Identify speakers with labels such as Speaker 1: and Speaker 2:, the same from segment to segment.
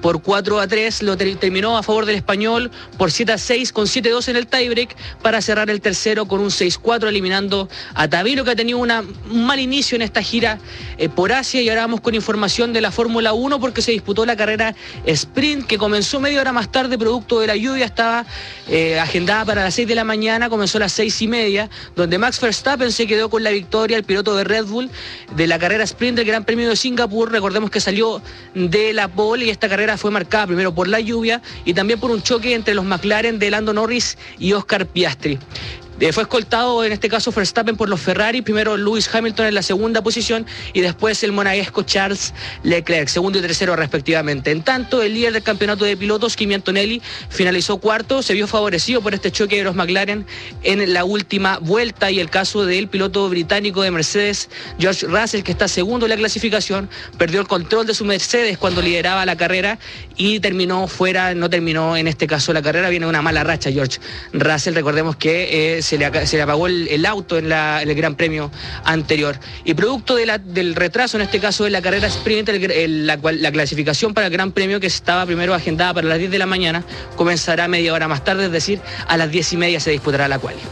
Speaker 1: por 4-3, lo terminó a favor del Español por 7-6 con 7-2 en el tiebreak para cerrar el tercero con un 6-4 eliminando a Tabilo, que ha tenido un mal inicio en esta gira por Asia. Y ahora vamos con información de la Fórmula 1 porque se disputó la carrera sprint que comenzó media hora más tarde producto de la lluvia. Estaba agendada para las 6 de la mañana, comenzó a las 6:30, donde Max Verstappen se quedó con la victoria, el piloto de Red Bull, de la carrera sprint del Gran Premio de Singapur. Recordemos que salió de la pole y esta carrera fue marcada primero por la lluvia y también por un choque entre los McLaren de Lando Norris y Oscar Piastri. Fue escoltado en este caso Verstappen por los Ferrari, primero Lewis Hamilton en la segunda posición y después el monegasco Charles Leclerc, segundo y tercero respectivamente. En tanto, el líder del campeonato de pilotos, Kimi Antonelli, finalizó cuarto, se vio favorecido por este choque de los McLaren en la última vuelta, y el caso del piloto británico de Mercedes, George Russell, que está segundo en la clasificación, perdió el control de su Mercedes cuando lideraba la carrera y terminó fuera, no terminó en este caso la carrera. Viene una mala racha George Russell, recordemos que se le apagó el auto en el Gran Premio anterior. Y producto del retraso, en este caso de la carrera sprint, la clasificación para el Gran Premio, que estaba primero agendada para las 10 de la mañana, comenzará media hora más tarde, es decir, a las 10:30 se disputará la quali.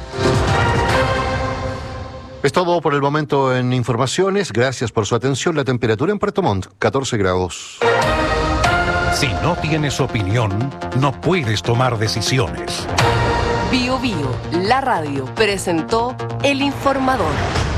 Speaker 2: Es todo por el momento en informaciones. Gracias por su atención. La temperatura en Puerto Montt, 14 grados.
Speaker 3: Si no tienes opinión, no puedes tomar decisiones.
Speaker 4: Bio Bio, la radio, presentó El Informador.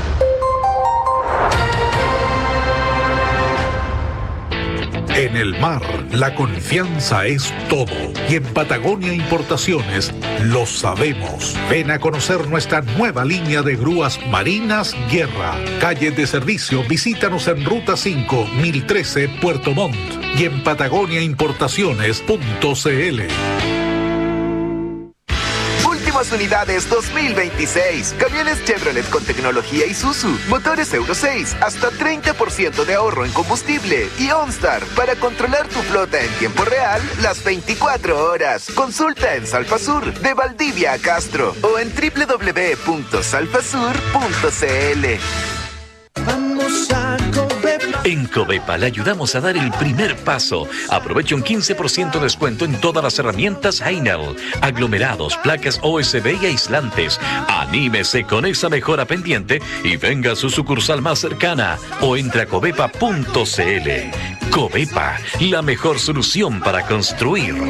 Speaker 3: En el mar, la confianza es todo. Y en Patagonia Importaciones lo sabemos. Ven a conocer nuestra nueva línea de grúas marinas Guerra. Calle de servicio, visítanos en Ruta 5, 1013, Puerto Montt. Y en patagoniaimportaciones.cl.
Speaker 5: Unidades 2026. Camiones Chevrolet con tecnología Isuzu. Motores Euro 6. Hasta 30% de ahorro en combustible. Y OnStar para controlar tu flota en tiempo real las 24 horas. Consulta en Salfasur de Valdivia a Castro o en www.salfasur.cl.
Speaker 6: Vamos a Covepa.
Speaker 7: En Covepa le ayudamos a dar el primer paso. Aproveche un 15% de descuento en todas las herramientas Heinel, aglomerados, placas OSB y aislantes. Anímese con esa mejora pendiente y venga a su sucursal más cercana o entre a covepa.cl. Covepa, la mejor solución para construir.